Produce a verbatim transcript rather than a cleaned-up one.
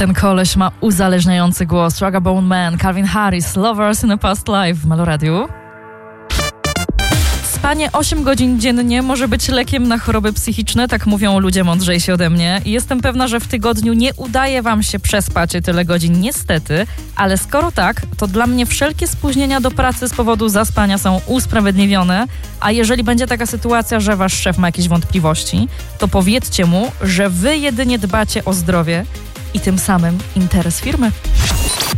ten koleś ma uzależniający głos. Ragabone Man, Calvin Harris, Lovers in a Past Life w Meloradiu. Spanie osiem godzin dziennie może być lekiem na choroby psychiczne, tak mówią ludzie mądrzejsi ode mnie. I jestem pewna, że w tygodniu nie udaje wam się przespać tyle godzin, niestety, ale skoro tak, to dla mnie wszelkie spóźnienia do pracy z powodu zaspania są usprawiedliwione, a jeżeli będzie taka sytuacja, że wasz szef ma jakieś wątpliwości, to powiedzcie mu, że wy jedynie dbacie o zdrowie i tym samym interes firmy.